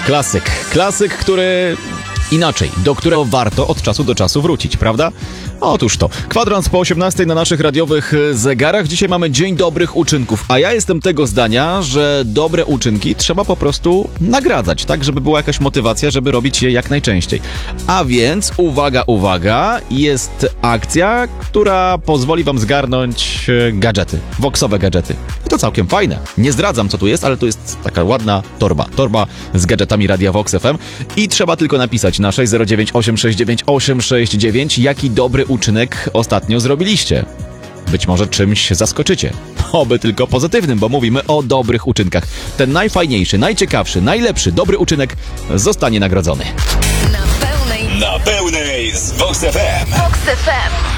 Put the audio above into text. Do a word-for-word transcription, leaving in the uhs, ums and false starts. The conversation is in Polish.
Klasyk. Klasyk, który... Inaczej, do którego warto od czasu do czasu wrócić, prawda? Otóż to. Kwadrans po osiemnastej na naszych radiowych zegarach. Dzisiaj mamy Dzień Dobrych Uczynków, a ja jestem tego zdania, że dobre uczynki trzeba po prostu nagradzać, tak? Żeby była jakaś motywacja, żeby robić je jak najczęściej. A więc, uwaga, uwaga, jest akcja, która pozwoli wam zgarnąć gadżety, voxowe gadżety. I to całkiem fajne. Nie zdradzam, co tu jest, ale to jest taka ładna torba. Torba z gadżetami Radia Vox F M i trzeba tylko napisać na sześć zero dziewięć osiem sześć dziewięć osiem sześć dziewięć, jaki dobry uczynek ostatnio zrobiliście. Być może czymś zaskoczycie. Oby tylko pozytywnym, bo mówimy o dobrych uczynkach. Ten najfajniejszy, najciekawszy, najlepszy dobry uczynek zostanie nagrodzony. Na pełnej, na pełnej z Vox F M. Vox F M.